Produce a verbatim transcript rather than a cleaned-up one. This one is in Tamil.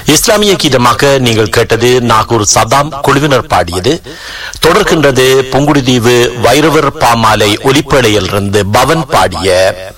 இஸ்லாமிய கீதமாக நீங்கள் கேட்டது நாகூர் சதாம் குழுவினர் பாடியது. தொடர்கின்றது புங்குடுதீவு வைரவர் பாமாலை ஒலிப்பேழையிலிருந்து பவன் பாடிய